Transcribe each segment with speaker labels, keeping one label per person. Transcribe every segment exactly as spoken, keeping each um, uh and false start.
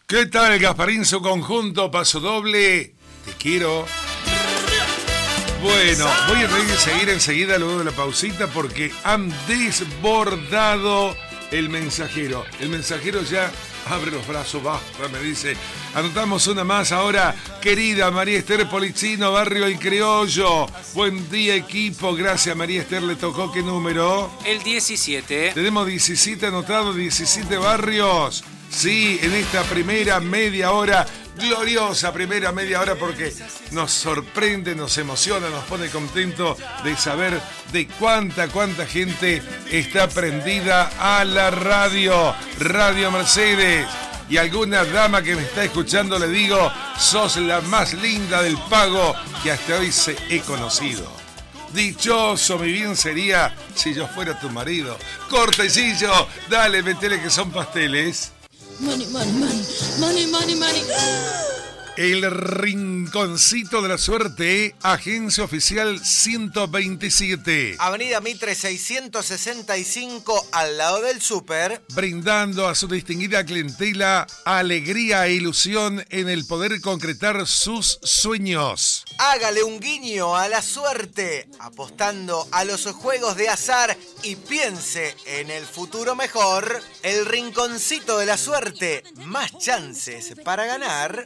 Speaker 1: ¿Qué tal, Gasparín, su conjunto? Paso doble. Te quiero. Bueno, voy a tener que seguir enseguida luego de la pausita porque han desbordado el mensajero. El mensajero ya abre los brazos, basta, me dice. Anotamos una más ahora. Querida María Esther Policino, Barrio El Criollo. Buen día, equipo. Gracias, María Esther. ¿Le tocó qué número?
Speaker 2: El diecisiete.
Speaker 1: Tenemos diecisiete anotados, diecisiete barrios. Sí, en esta primera media hora, gloriosa primera media hora, porque nos sorprende, nos emociona, nos pone contento de saber de cuánta, cuánta gente está prendida a la radio, Radio Mercedes. Y alguna dama que me está escuchando le digo, sos la más linda del pago que hasta hoy se he conocido. Dichoso mi bien sería si yo fuera tu marido. Cortecillo, dale, metele que son pasteles.
Speaker 3: Money, money, money, money, money, money.
Speaker 1: El Rinconcito de la Suerte, Agencia Oficial ciento veintisiete.
Speaker 4: Avenida Mitre seiscientos sesenta y cinco, al lado del súper.
Speaker 1: Brindando a su distinguida clientela alegría e ilusión en el poder concretar sus sueños.
Speaker 4: Hágale un guiño a la suerte, apostando a los juegos de azar y piense en el futuro mejor. El Rinconcito de la Suerte, más chances para ganar.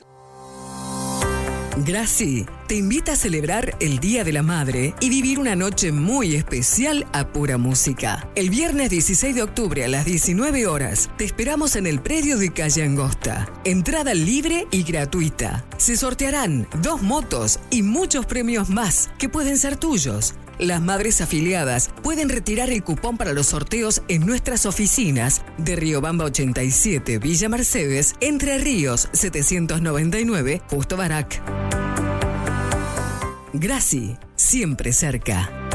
Speaker 5: Graci te invita a celebrar el Día de la Madre y vivir una noche muy especial a pura música. El viernes dieciséis de octubre a las diecinueve horas te esperamos en el predio de Calle Angosta. Entrada libre y gratuita. Se sortearán dos motos y muchos premios más que pueden ser tuyos. Las madres afiliadas pueden retirar el cupón para los sorteos en nuestras oficinas de Riobamba ochenta y siete, Villa Mercedes, Entre Ríos setecientos noventa y nueve, Justo Barak. Graci, siempre cerca.